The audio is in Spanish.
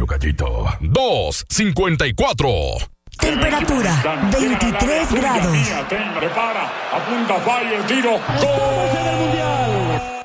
serio, gallito. 254. Temperatura 23 grados. Prepara, apunta, falla el tiro. ¡Gol!